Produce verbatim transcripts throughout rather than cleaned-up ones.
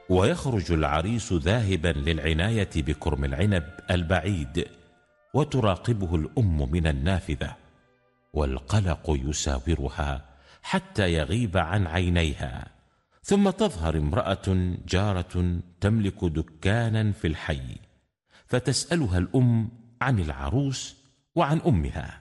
ويخرج العريس ذاهبا للعناية بكرم العنب البعيد، وتراقبه الأم من النافذة، والقلق يساورها حتى يغيب عن عينيها. ثم تظهر امرأة جارة تملك دكانا في الحي، فتسألها الأم عن العروس وعن أمها.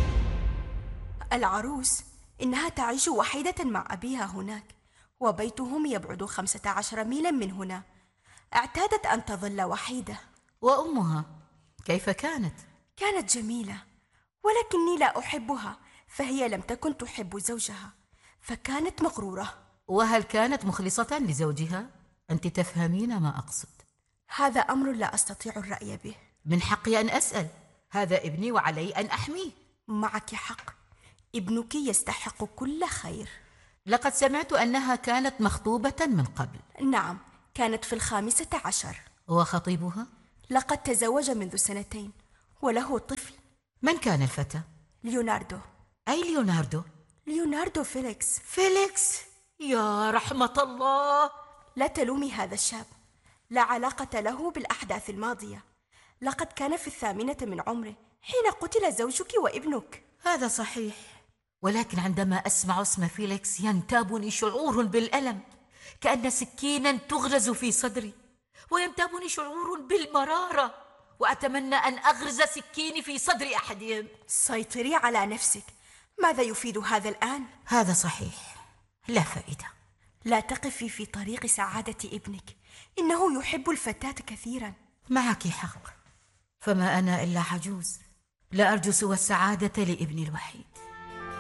العروس إنها تعيش وحيدة مع أبيها هناك، وبيتهم يبعد خمسة عشر ميلا من هنا. اعتادت أن تظل وحيدة. وأمها كيف كانت؟ كانت جميلة، ولكني لا أحبها، فهي لم تكن تحب زوجها، فكانت مغرورة. وهل كانت مخلصة لزوجها؟ أنت تفهمين ما أقصد. هذا أمر لا أستطيع الرأي به. من حقي أن أسأل، هذا ابني وعلي أن أحميه. معك حق، ابنك يستحق كل خير. لقد سمعت أنها كانت مخطوبة من قبل. نعم، كانت في الخامسة عشر. وخطيبها؟ لقد تزوج منذ سنتين وله طفل. من كان الفتى؟ ليوناردو. أي ليوناردو؟ ليوناردو فيليكس. فيليكس؟ يا رحمة الله. لا تلومي هذا الشاب، لا علاقة له بالأحداث الماضية. لقد كان في الثامنة من عمره حين قتل زوجك وابنك. هذا صحيح، ولكن عندما أسمع اسم فيليكس ينتابني شعور بالألم، كأن سكينا تغرز في صدري، وينتابني شعور بالمرارة، وأتمنى أن أغرز سكيني في صدر أحدهم. سيطري على نفسك. ماذا يفيد هذا الآن؟ هذا صحيح، لا فائدة. لا تقفي في طريق سعادة ابنك، إنه يحب الفتاة كثيرا. معك حق، فما أنا إلا عجوز، لا أرجو سوى السعادة لابني الوحيد.